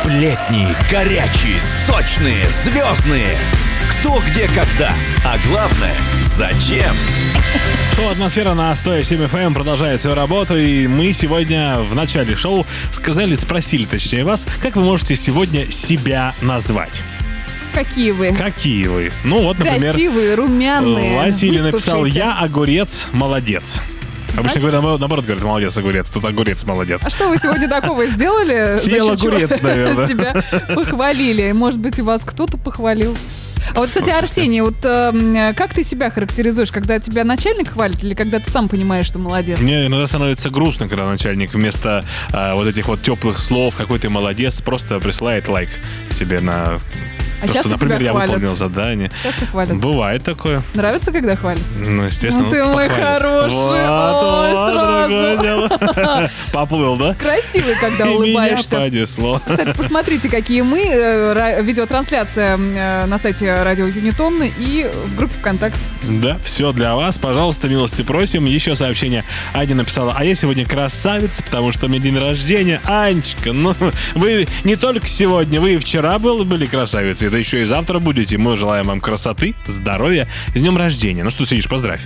Сплетни горячие, сочные, звездные. Кто, где, когда. А главное, зачем? Шоу «Атмосфера» на 107 FM продолжает свою работу. И мы сегодня в начале шоу спросили точнее вас, как вы можете сегодня себя назвать. Какие вы? Какие вы? Ну вот, например... Красивые, румяные, Василий написал: «Я огурец, молодец». Обычно говорят, наоборот, говорят, молодец, огурец. Тут огурец, молодец. А что вы сегодня такого сделали? Съел огурец, наверное. Себя похвалили. Может быть, и вас кто-то похвалил. А вот, кстати, Арсений, вот как ты себя характеризуешь, когда тебя начальник хвалит или когда ты сам понимаешь, что молодец? Мне иногда становится грустно, когда начальник вместо вот этих вот теплых слов, какой ты молодец, просто присылает лайк тебе на... А то, что, например, я выполнил задание. Часто хвалят? Бывает такое. Нравится, когда хвалят? Ну, естественно. Ну, ты мой хороший. Вот, сразу. другое дело. Поплыл, да? Красивый, когда И улыбаешься. меня понесло. Кстати, посмотрите, какие мы. Видеотрансляция на сайте Радио Юнитон и в группе ВКонтакте. Да, все для вас. Пожалуйста, милости просим. Еще сообщение. Аня написала: а я сегодня красавица, потому что у меня день рождения. Анечка, ну, вы не только сегодня, вы и вчера были красавицей. Да еще и завтра будете. Мы желаем вам красоты, здоровья. С днем рождения. Ну что ты сидишь, поздравь.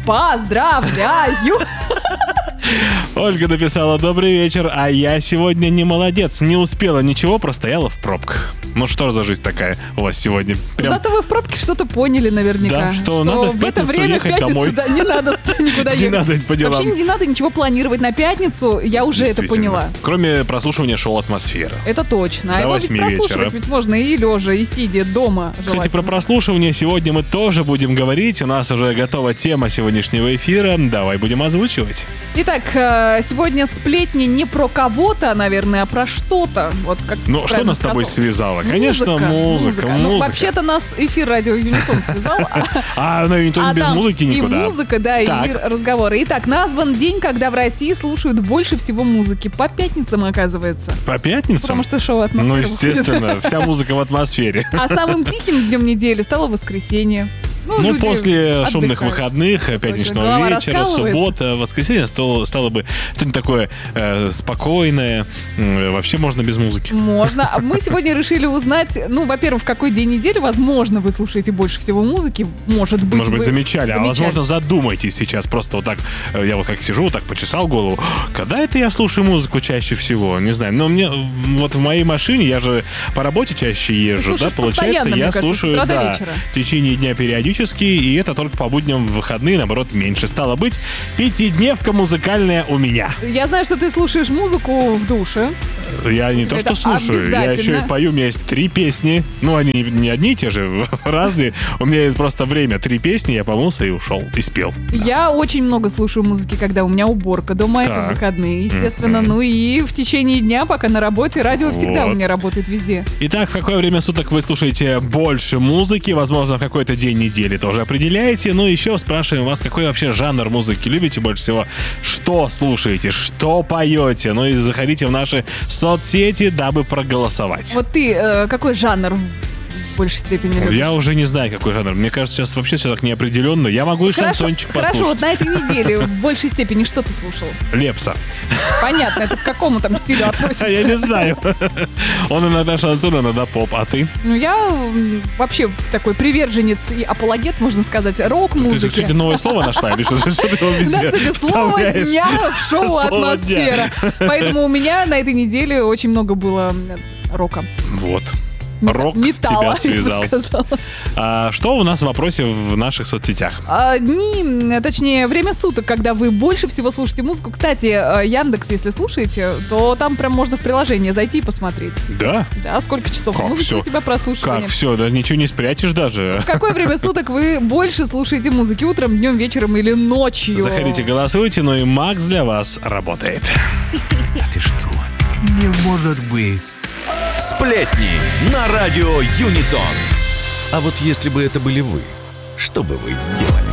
Поздравляю! Ольга написала: добрый вечер, а я сегодня не молодец. Не успела ничего, простояла в пробках. Ну что за жизнь такая у вас сегодня? Прям... Зато вы в пробке что-то поняли наверняка. Да, что надо в это пятницу время ехать домой. Да, не надо никуда ехать. Не надо по делам. Вообще не надо ничего планировать на пятницу, я уже это поняла. Кроме прослушивания шоу «Атмосфера». Это точно. А До его ведь 8 прослушивать вечера. ведь можно и лежа, и сидя дома. Кстати, про прослушивание сегодня мы тоже будем говорить. У нас уже готова тема сегодняшнего эфира. Давай будем озвучивать. Итак, сегодня сплетни не про кого-то, наверное, а про что-то. Вот как Ну, что нас с тобой связало? Конечно, музыка. Ну, вообще-то нас эфир Радио Юнитон связал. На Юнитоне без музыки никуда. И музыка, да, и разговоры. Итак, назван день, когда в России слушают больше всего музыки. По пятницам, оказывается. По пятницам? Потому что шоу «Атмосфера». Ну, естественно, вся музыка в атмосфере. А самым тихим днем недели стало воскресенье. Ну, после отдыхают. шумных выходных, пятничного вечера, суббота, воскресенье стало бы что-нибудь такое спокойное. Вообще можно без музыки. Можно. Мы сегодня решили узнать, ну, во-первых, в какой день недели, возможно, вы слушаете больше всего музыки. Может быть, замечали. А возможно, задумайтесь сейчас. Просто вот так, я вот как сижу, вот так почесал голову. Когда это я слушаю музыку чаще всего? Не знаю. Но мне вот в моей машине, я же по работе чаще езжу, да, получается, я слушаю, да, в течение дня периодически, и это только по будням в выходные, наоборот, меньше. Стало быть, пятидневка музыкальная у меня. Я знаю, что ты слушаешь музыку в душе. Я не то что слушаю, я еще и пою. У меня есть 3 песни. Ну, они не одни и те же, разные. У меня есть просто время. 3 песни, я помылся и ушел, и спел. Да. Я очень много слушаю музыки, когда у меня уборка дома, это выходные, естественно. Ну и в течение дня, пока на работе, радио всегда у меня работает везде. Итак, в какое время суток вы слушаете больше музыки? Возможно, в какой-то день недели тоже определяете. Ну, еще спрашиваем вас, какой вообще жанр музыки любите больше всего? Что слушаете? Что поете? Ну и заходите в наши соцсети, дабы проголосовать. Вот ты какой жанр в большей степени любишь? Я уже не знаю, какой жанр. Мне кажется, сейчас вообще все так неопределенно. Я могу и шансончик послушать. Хорошо, вот на этой неделе в большей степени что ты слушал? Лепса. Понятно, это к какому там стилю относится? Я не знаю. Он иногда шансон, иногда поп, а ты? Ну, я вообще такой приверженец и апологет, можно сказать, рок-музыки. Ты сегодня новое слово нашла или что ты его везде да, кстати, слово дня в шоу «Атмосфера». Поэтому у меня на этой неделе очень много было рока. Вот. Рок металла, тебя связал. А что у нас в вопросе в наших соцсетях? Точнее, время суток, когда вы больше всего слушаете музыку. Кстати, Яндекс, если слушаете, то там прям можно в приложение зайти и посмотреть. Да? Да, сколько часов как музыки все? у тебя прослушивания. Как все? Да ничего не спрячешь даже. В какое время суток вы больше слушаете музыки? Утром, днем, вечером или ночью? Заходите, голосуйте, ну и Макс для вас работает. Да ты что? Не может быть. Сплетни на радио Юнитон. А вот если бы это были вы, что бы вы сделали?